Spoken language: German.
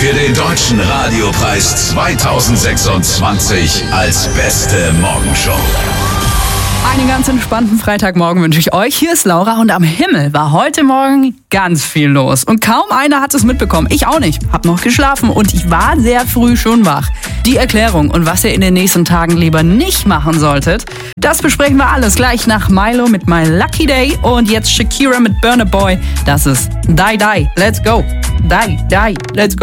für den Deutschen Radiopreis 2026 als beste Morgenshow. Einen ganz entspannten Freitagmorgen wünsche ich euch. Hier ist Laura und am Himmel war heute Morgen ganz viel los. Und kaum einer hat es mitbekommen. Ich auch nicht. Hab noch geschlafen und ich war sehr früh schon wach. Die Erklärung und was ihr in den nächsten Tagen lieber nicht machen solltet, das besprechen wir alles gleich nach Milo mit My Lucky Day und jetzt Shakira mit Burna Boy. Das ist Die Die, let's go. Die Die, let's go.